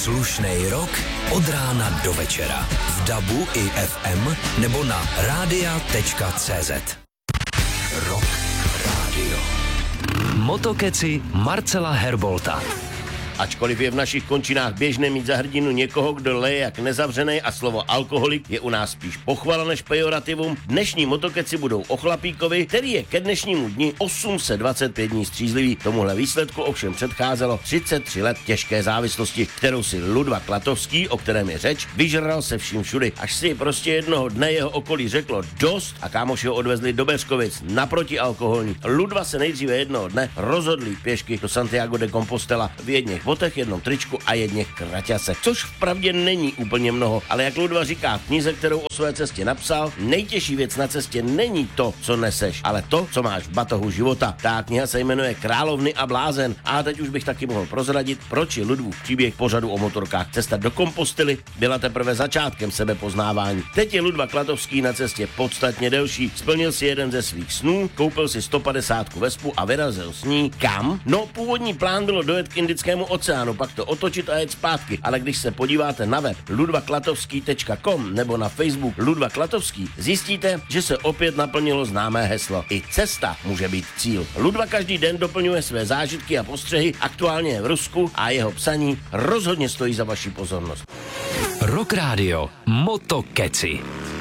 Slušnej rok od rána do večera. V DABu i FM nebo na radia.cz. Rock Radio. Motokeci Marcela Herbolta. Ačkoliv je v našich končinách běžné mít za hrdinu někoho, kdo leje jak nezavřenej a slovo alkoholik je u nás spíš pochvala než pejorativum, dnešní motokeci budou o chlapíkovi, který je ke dnešnímu dni 825 dní střízlivý. Tomuhle výsledku ovšem předcházelo 33 let těžké závislosti, kterou si Ludva Klatovský, o kterém je řeč, vyžral se vším všudy, až si prostě jednoho dne jeho okolí řeklo dost a kámoši ho odvezli do Beřkovic na protialkoholní. Ludva se nejdříve jednoho dne rozhodl pěšky do Santiago de Compostela v jedněch botech, jednom tričku a jedněch kraťase, což vpravdě není úplně mnoho, ale jak Ludva říká v knize, kterou o své cestě napsal, nejtěžší věc na cestě není to, co neseš, ale to, co máš v batohu života. Ta kniha se jmenuje Královny a blázen a teď už bych taky mohl prozradit, proč je Ludvův příběh pořadu o motorkách. Cesta do Kompostely byla teprve začátkem sebepoznávání. Teď je Ludva Klatovský na cestě podstatně delší. Splnil si jeden ze svých snů, koupil si 150 vespu a vyrazil s ní kam? No, původní plán bylo dojet k Indickému oceánu, pak to otočit a jet zpátky, ale když se podíváte na web ludvaklatovský.com nebo na Facebook Ludva Klatovský, zjistíte, že se opět naplnilo známé heslo. I cesta může být cíl. Ludva každý den doplňuje své zážitky a postřehy, aktuálně je v Rusku a jeho psaní rozhodně stojí za vaši pozornost. Rock Radio Motokeci.